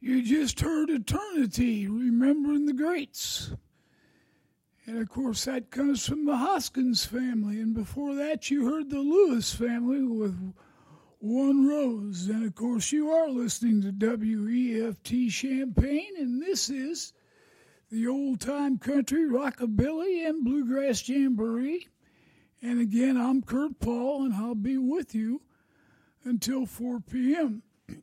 You just heard Eternity, Remembering the Greats. And of course, that comes from the Hoskins family. And before that, you heard the Lewis family with One Rose. And of course, you are listening to WEFT Champaign, and this is the Old Time Country, Rockabilly, and Bluegrass Jamboree. And again, I'm Kurt Paul, and I'll be with you until 4 p.m.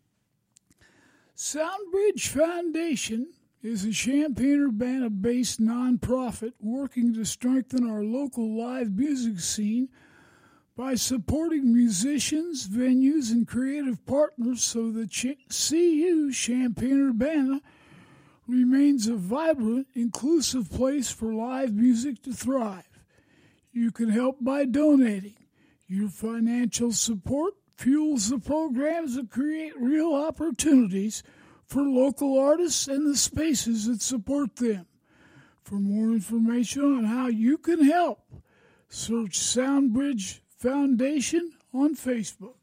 Soundbridge Foundation is a Champaign-Urbana-based nonprofit working to strengthen our local live music scene by supporting musicians, venues, and creative partners so that CU Champaign-Urbana remains a vibrant, inclusive place for live music to thrive. You can help by donating. Your financial support fuels the programs that create real opportunities for local artists and the spaces that support them. For more information on how you can help, search Soundbridge Foundation on Facebook.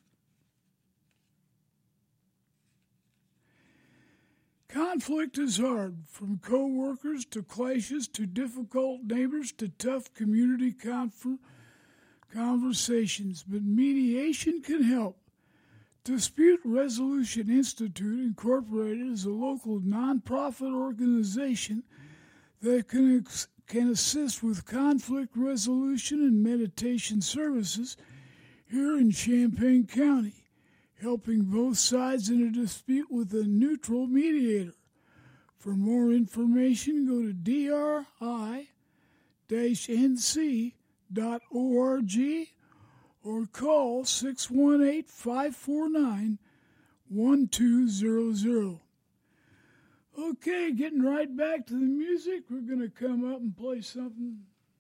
Conflict is hard, from co-workers to clashes to difficult neighbors to tough community conversations, but mediation can help. Dispute Resolution Institute, Incorporated, is a local nonprofit organization that can assist with conflict resolution and mediation services here in Champaign County, helping both sides in a dispute with a neutral mediator. For more information, go to dri-nc.org or call 618-549-1200. Okay, getting right back to the music, we're going to come up and play something.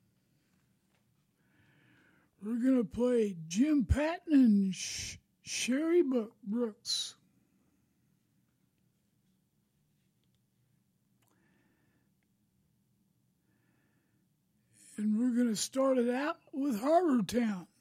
We're going to play Jim Patton and Sherry Brooks. And we're going to start it out with Harbor Town.